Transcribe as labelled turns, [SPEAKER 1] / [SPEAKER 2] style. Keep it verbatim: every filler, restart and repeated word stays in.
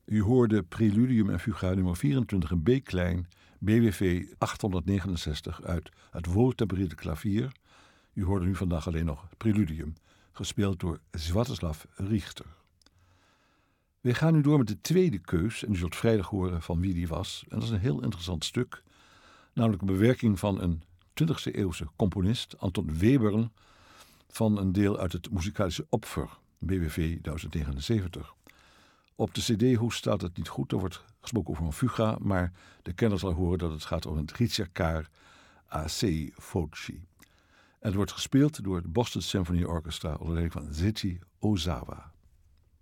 [SPEAKER 1] U hoorde Preludium en Fuga nummer vierentwintig in B-klein, B W V achthonderdnegenenzestig uit het wohltempereerde klavier. U hoorde nu vandaag alleen nog Preludium, gespeeld door Swiatoslav Richter. We gaan nu door met de tweede keus en u zult vrijdag horen van wie die was. En dat is een heel interessant stuk, namelijk een bewerking van een twintigste eeuwse componist, Anton Webern, van een deel uit het muzikalische Opfer, B W V duizend negenenzeventig. Op de cd-hoes staat het niet goed, er wordt gesproken over een fuga, maar de kenner zal horen dat het gaat om het Ritziar A C Foci. En het wordt gespeeld door het Boston Symphony Orchestra onder leiding van Seiji Ozawa.